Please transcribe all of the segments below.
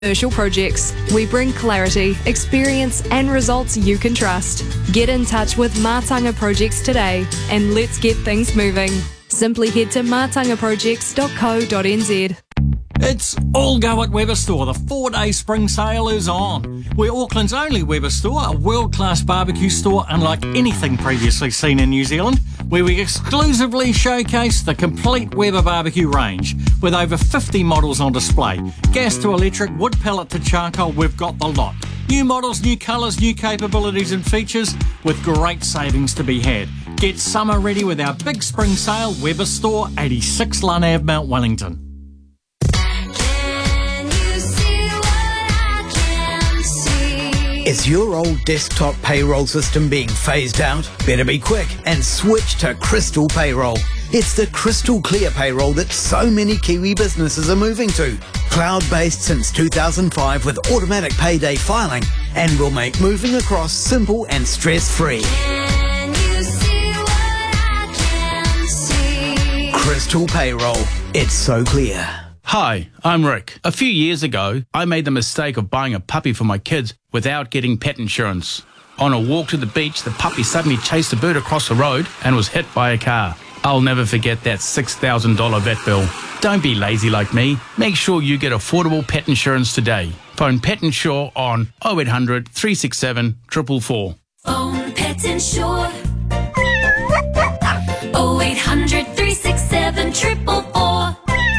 Commercial projects. We bring clarity, experience and results you can trust. Get in touch with Mātanga Projects today and let's get things moving. Simply head to matangaprojects.co.nz. It's all go at Weber Store. The 4-day spring sale is on. We're Auckland's only Weber Store, a world-class barbecue store unlike anything previously seen in New Zealand, where we exclusively showcase the complete Weber barbecue range with over 50 models on display. Gas to electric, wood pellet to charcoal, we've got the lot. New models, new colours, new capabilities and features with great savings to be had. Get summer ready with our big spring sale, Weber Store, 86 Lun Ave, Mount Wellington. Is your old desktop payroll system being phased out? Better be quick and switch to Crystal Payroll. It's the crystal clear payroll that so many Kiwi businesses are moving to. Cloud-based since 2005 with automatic payday filing, and will make moving across simple and stress-free. Crystal Payroll. It's so clear. Hi, I'm Rick. A few years ago, I made the mistake of buying a puppy for my kids without getting pet insurance. On a walk to the beach, the puppy suddenly chased a bird across the road and was hit by a car. I'll never forget that $6,000 vet bill. Don't be lazy like me. Make sure you get affordable pet insurance today. Phone Pet Insure on 0800 367 444. Phone Pet Insure 0800 367 444.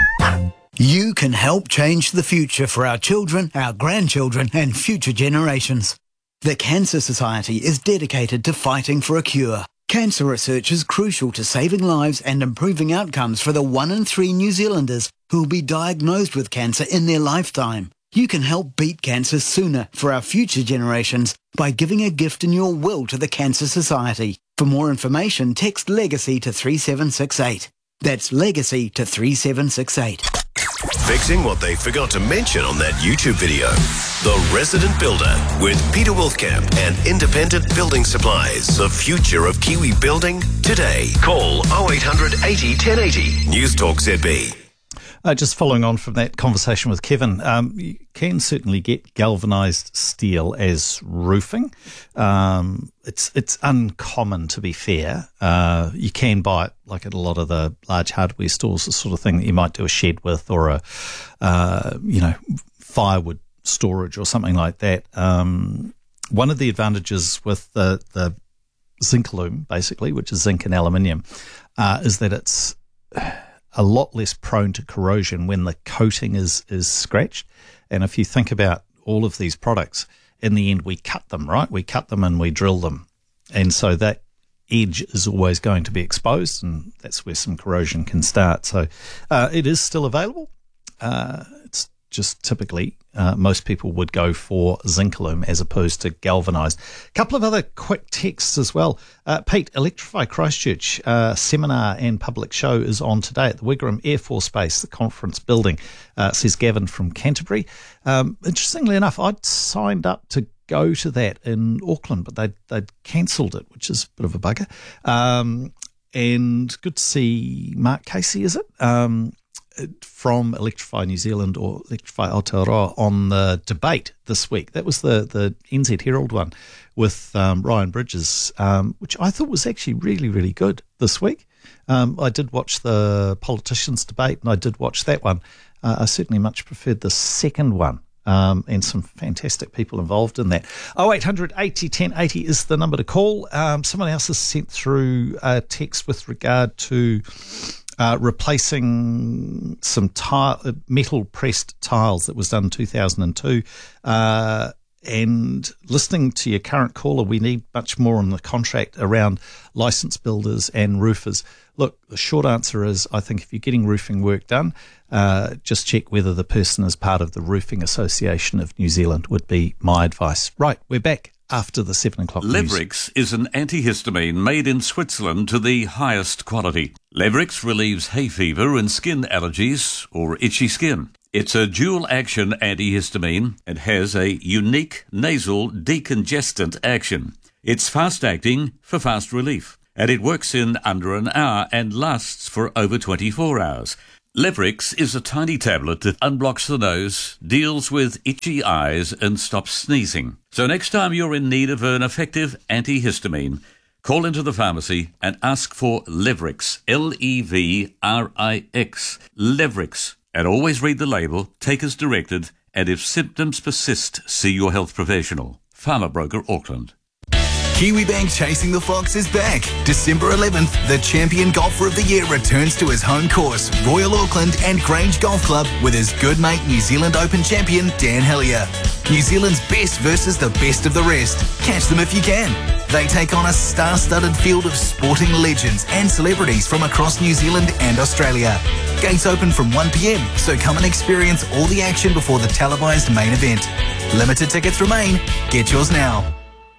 You can help change the future for our children, our grandchildren and future generations. The Cancer Society is dedicated to fighting for a cure. Cancer research is crucial to saving lives and improving outcomes for the 1 in 3 New Zealanders who will be diagnosed with cancer in their lifetime. You can help beat cancer sooner for our future generations by giving a gift in your will to the Cancer Society. For more information, text LEGACY to 3768. That's LEGACY to 3768. Fixing what they forgot to mention on that YouTube video. The Resident Builder with Peter Wolfkamp and Independent Building Supplies. The future of Kiwi building today. Call 0800 80 1080. News Talk ZB. Just following on from that conversation with Kevin, you can certainly get galvanised steel as roofing. It's uncommon, to be fair. You can buy it like at a lot of the large hardware stores, the sort of thing that you might do a shed with, or a firewood storage or something like that. One of the advantages with the Zincalume, basically, which is zinc and aluminium, is that it's a lot less prone to corrosion when the coating is scratched. And if you think about all of these products, in the end we cut them, right? We cut them and we drill them. And so that edge is always going to be exposed, and that's where some corrosion can start. So it is still available. It's just typically most people would go for Zincalume as opposed to galvanised. A couple of other quick texts as well. Pete, Electrify Christchurch seminar and public show is on today at the Wigram Air Force Base, the conference building, says Gavin from Canterbury. Interestingly enough, I'd signed up to go to that in Auckland, but they'd cancelled it, which is a bit of a bugger. And good to see Mark Casey, is it? From Electrify New Zealand or Electrify Aotearoa on the debate this week. That was the NZ Herald one with Ryan Bridges, which I thought was actually really, really good this week. I did watch the politicians debate, and I did watch that one. I certainly much preferred the second one, and some fantastic people involved in that. 0800 80 1080 is the number to call. Someone else has sent through a text with regard to replacing some metal pressed tiles that was done in 2002. And listening to your current caller, we need much more on the contract around licensed builders and roofers. Look, the short answer is I think if you're getting roofing work done, just check whether the person is part of the Roofing Association of New Zealand would be my advice. Right, we're back after the 7 o'clock news. Leverix is an antihistamine made in Switzerland to the highest quality. Leverix relieves hay fever and skin allergies or itchy skin. It's a dual-action antihistamine and has a unique nasal decongestant action. It's fast-acting for fast relief, and it works in under an hour and lasts for over 24 hours. Leverix is a tiny tablet that unblocks the nose, deals with itchy eyes and stops sneezing. So next time you're in need of an effective antihistamine, call into the pharmacy and ask for Leverix, Levrix, Leverix. And always read the label, take as directed, and if symptoms persist, see your health professional. Farmer Broker Auckland. KiwiBank Chasing the Fox is back. December 11th, the champion golfer of the year returns to his home course, Royal Auckland and Grange Golf Club, with his good mate New Zealand Open champion Dan Hillier. New Zealand's best versus the best of the rest. Catch them if you can. They take on a star-studded field of sporting legends and celebrities from across New Zealand and Australia. Gates open from 1 p.m, so come and experience all the action before the televised main event. Limited tickets remain. Get yours now.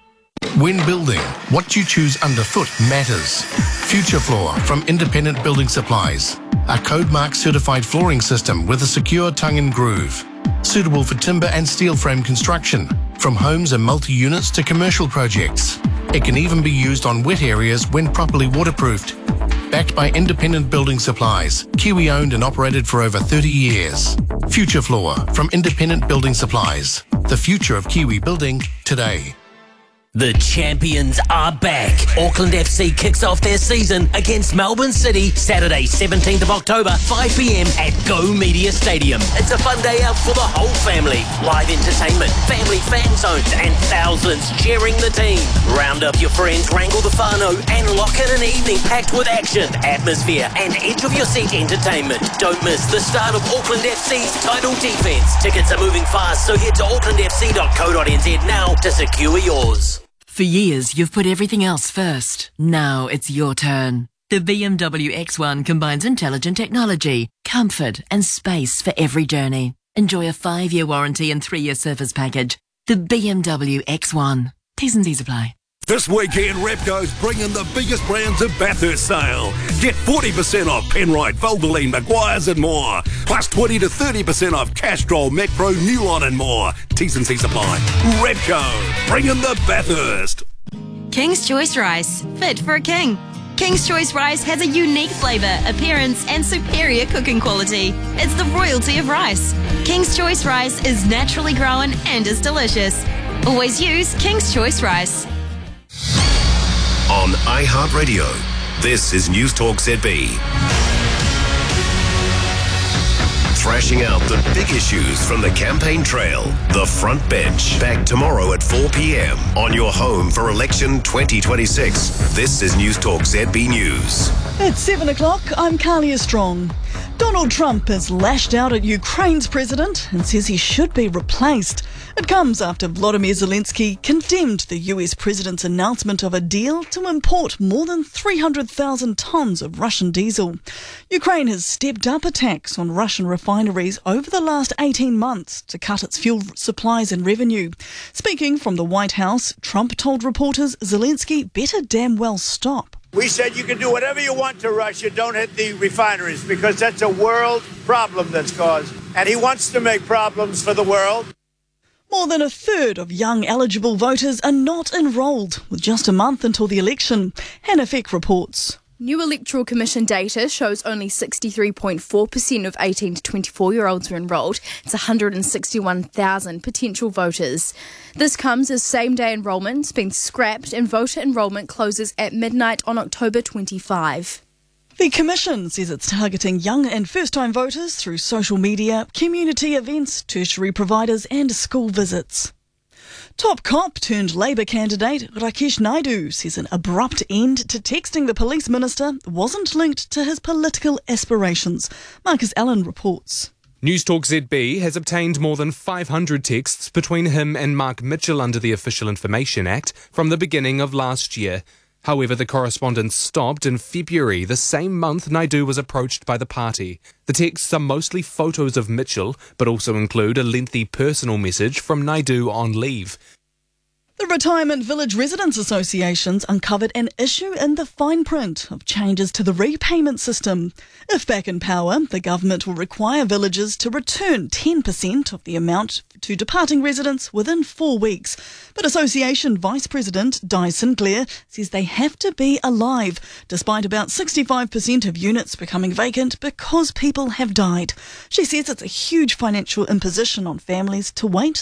When building, what you choose underfoot matters. Future Floor from Independent Building Supplies. A code mark certified flooring system with a secure tongue and groove. Suitable for timber and steel frame construction, from homes and multi-units to commercial projects. It can even be used on wet areas when properly waterproofed. Backed by Independent Building Supplies, Kiwi owned and operated for over 30 years. Future Floor from Independent Building Supplies. The future of Kiwi building today. The champions are back. Auckland FC kicks off their season against Melbourne City Saturday 17th of October, 5 p.m. at Go Media Stadium. It's a fun day out for the whole family. Live entertainment, family fan zones and thousands cheering the team. Round up your friends, wrangle the whānau and lock in an evening packed with action, atmosphere and edge of your seat entertainment. Don't miss the start of Auckland FC's title defence. Tickets are moving fast, so head to aucklandfc.co.nz now to secure yours. For years, you've put everything else first. Now it's your turn. The BMW X1 combines intelligent technology, comfort and space for every journey. Enjoy a 5-year warranty and 3-year service package. The BMW X1. T's and C's apply. This weekend, Repco's bringing the biggest brands of Bathurst sale. Get 40% off Penrite, Valvoline, Maguire's and more. Plus 20 to 30% off Castrol, Metpro, Nulon and more. T's and C's apply. Repco, bringing the Bathurst. King's Choice Rice, fit for a king. King's Choice Rice has a unique flavour, appearance and superior cooking quality. It's the royalty of rice. King's Choice Rice is naturally grown and is delicious. Always use King's Choice Rice. On iHeartRadio, this is News Talk ZB. Thrashing out the big issues from the campaign trail, The Front Bench. Back tomorrow at 4 p.m. on your home for election 2026. This is News Talk ZB News. It's 7 o'clock. I'm Carlia Strong. Donald Trump has lashed out at Ukraine's president and says he should be replaced. It comes after Volodymyr Zelensky condemned the US president's announcement of a deal to import more than 300,000 tonnes of Russian diesel. Ukraine has stepped up attacks on Russian refineries over the last 18 months to cut its fuel supplies and revenue. Speaking from the White House, Trump told reporters Zelensky better damn well stop. We said you can do whatever you want to Russia, don't hit the refineries, because that's a world problem that's caused. And he wants to make problems for the world. More than a third of young eligible voters are not enrolled, with just a month until the election. Hannah Feck reports. New Electoral Commission data shows only 63.4% of 18 to 24-year-olds were enrolled. It's 161,000 potential voters. This comes as same-day enrolment's been scrapped and voter enrolment closes at midnight on October 25. The Commission says it's targeting young and first-time voters through social media, community events, tertiary providers and school visits. Top cop turned Labour candidate Rakesh Naidu says an abrupt end to texting the police minister wasn't linked to his political aspirations. Marcus Allen reports. News Talk ZB has obtained more than 500 texts between him and Mark Mitchell under the Official Information Act from the beginning of last year. However, the correspondence stopped in February, the same month Naidu was approached by the party. The texts are mostly photos of Mitchell, but also include a lengthy personal message from Naidu on leave. The Retirement Village Residents Associations uncovered an issue in the fine print of changes to the repayment system. If back in power, the government will require villages to return 10% of the amount to departing residents within 4 weeks. But Association Vice President Di Sinclair says they have to be alive, despite about 65% of units becoming vacant because people have died. She says it's a huge financial imposition on families to wait